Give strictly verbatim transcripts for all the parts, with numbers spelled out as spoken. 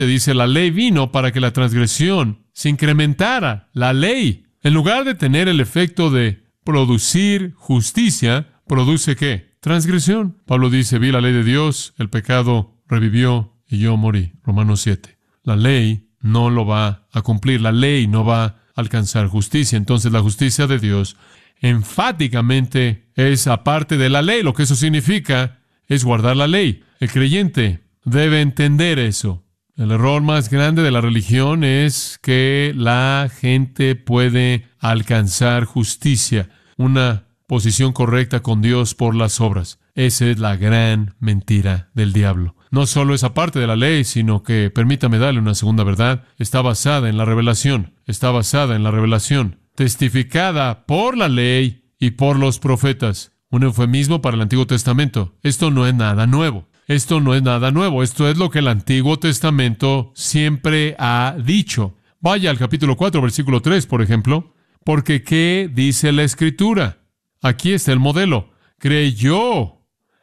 dice, la ley vino para que la transgresión se incrementara. La ley, en lugar de tener el efecto de producir justicia, ¿produce qué? Transgresión. Pablo dice, vi la ley de Dios, el pecado revivió y yo morí. Romanos siete. La ley no lo va a cumplir. La ley no va a alcanzar justicia. Entonces la justicia de Dios enfáticamente es aparte de la ley. Lo que eso significa es guardar la ley. El creyente debe entender eso. El error más grande de la religión es que la gente puede alcanzar justicia, una posición correcta con Dios por las obras. Esa es la gran mentira del diablo. No solo esa parte de la ley, sino que, permítame darle una segunda verdad, está basada en la revelación. Está basada en la revelación, testificada por la ley y por los profetas. Un eufemismo para el Antiguo Testamento. Esto no es nada nuevo. Esto no es nada nuevo. Esto es lo que el Antiguo Testamento siempre ha dicho. Vaya al capítulo cuatro, versículo tres, por ejemplo. Porque ¿qué dice la Escritura? Aquí está el modelo. Creyó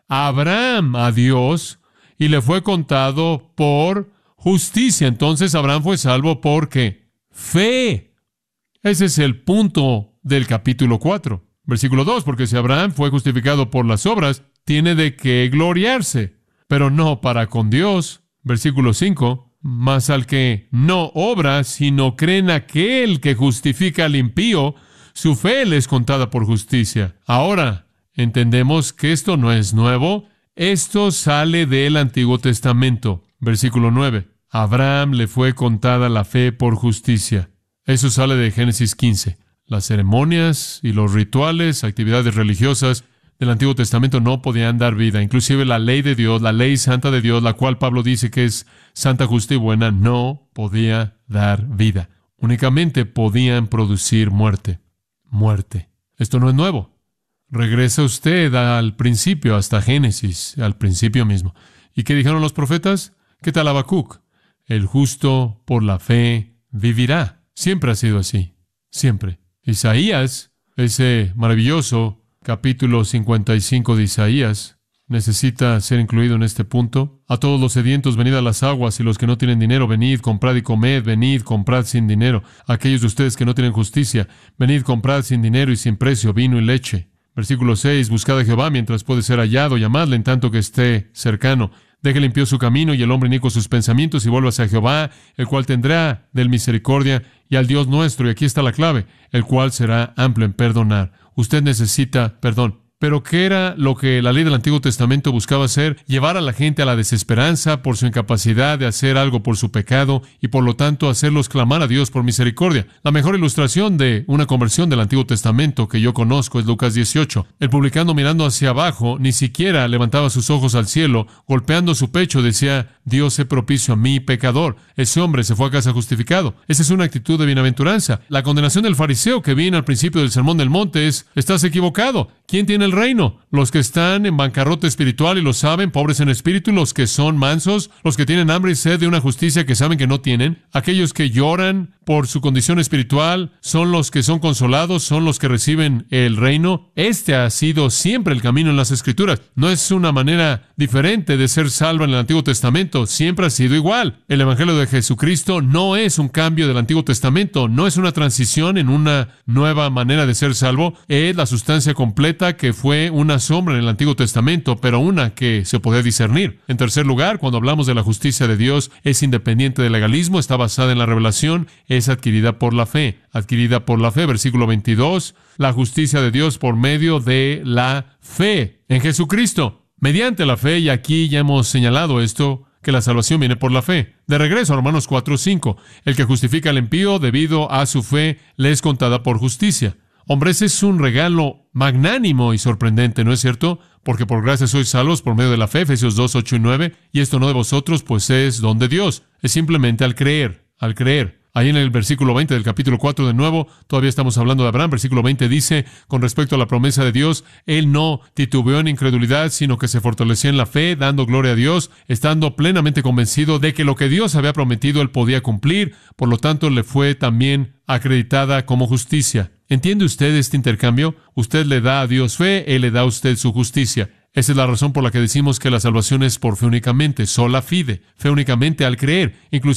Abraham a Dios y le fue contado por justicia. Entonces Abraham fue salvo porque fe. Ese es el punto del capítulo cuatro. Versículo dos, porque si Abraham fue justificado por las obras, tiene de qué gloriarse, pero no para con Dios. Versículo cinco, mas al que no obra, sino cree en aquel que justifica al impío, su fe le es contada por justicia. Ahora, entendemos que esto no es nuevo. Esto sale del Antiguo Testamento. Versículo nueve, Abraham le fue contada la fe por justicia. Eso sale de Génesis quince. Las ceremonias y los rituales, actividades religiosas del Antiguo Testamento no podían dar vida. Inclusive la ley de Dios, la ley santa de Dios, la cual Pablo dice que es santa, justa y buena, no podía dar vida. Únicamente podían producir muerte. Muerte. Esto no es nuevo. Regresa usted al principio, hasta Génesis, al principio mismo. ¿Y qué dijeron los profetas? ¿Qué tal Habacuc? El justo por la fe vivirá. Siempre ha sido así. Siempre. Isaías, ese maravilloso capítulo cincuenta y cinco de Isaías, necesita ser incluido en este punto. A todos los sedientos, venid a las aguas, y los que no tienen dinero, venid, comprad y comed, venid, comprad sin dinero. Aquellos de ustedes que no tienen justicia, venid, comprad sin dinero y sin precio vino y leche. Versículo seis, buscad a Jehová mientras puede ser hallado, llamadle en tanto que esté cercano. Deje limpio su camino y el hombre inicuo sus pensamientos, y vuélvase a Jehová, el cual tendrá de él misericordia, y al Dios nuestro, y aquí está la clave, el cual será amplio en perdonar. Usted necesita perdón. Pero ¿qué era lo que la ley del Antiguo Testamento buscaba hacer? Llevar a la gente a la desesperanza por su incapacidad de hacer algo por su pecado y por lo tanto hacerlos clamar a Dios por misericordia. La mejor ilustración de una conversión del Antiguo Testamento que yo conozco es Lucas dieciocho. El publicano mirando hacia abajo ni siquiera levantaba sus ojos al cielo, golpeando su pecho decía, Dios sé propicio a mí, pecador. Ese hombre se fue a casa justificado. Esa es una actitud de bienaventuranza. La condenación del fariseo que viene al principio del Sermón del Monte es, estás equivocado. ¿Quién tiene el reino? Los que están en bancarrota espiritual y lo saben, pobres en espíritu, los que son mansos, los que tienen hambre y sed de una justicia que saben que no tienen, aquellos que lloran por su condición espiritual, son los que son consolados, son los que reciben el reino. Este ha sido siempre el camino en las Escrituras. No es una manera diferente de ser salvo en el Antiguo Testamento, siempre ha sido igual. El Evangelio de Jesucristo no es un cambio del Antiguo Testamento, no es una transición en una nueva manera de ser salvo, es la sustancia completa que fue una sombra en el Antiguo Testamento, pero una que se podía discernir. En tercer lugar, cuando hablamos de la justicia de Dios, es independiente del legalismo, está basada en la revelación, es adquirida por la fe. Adquirida por la fe, versículo veintidós, la justicia de Dios por medio de la fe en Jesucristo. Mediante la fe, y aquí ya hemos señalado esto, que la salvación viene por la fe. De regreso a Romanos cuatro cinco, el que justifica al impío debido a su fe le es contada por justicia. Hombre, ese es un regalo magnánimo y sorprendente, ¿no es cierto? Porque por gracia sois salvos por medio de la fe, Efesios dos, ocho y nueve, y esto no de vosotros, pues es don de Dios. Es simplemente al creer, al creer. Ahí en el versículo veinte del capítulo cuatro de nuevo, todavía estamos hablando de Abraham. Versículo veinte dice, con respecto a la promesa de Dios, él no titubeó en incredulidad, sino que se fortaleció en la fe, dando gloria a Dios, estando plenamente convencido de que lo que Dios había prometido él podía cumplir, por lo tanto le fue también acreditada como justicia. ¿Entiende usted este intercambio? Usted le da a Dios fe, él le da a usted su justicia. Esa es la razón por la que decimos que la salvación es por fe únicamente, sola fide, fe únicamente al creer. Inclusive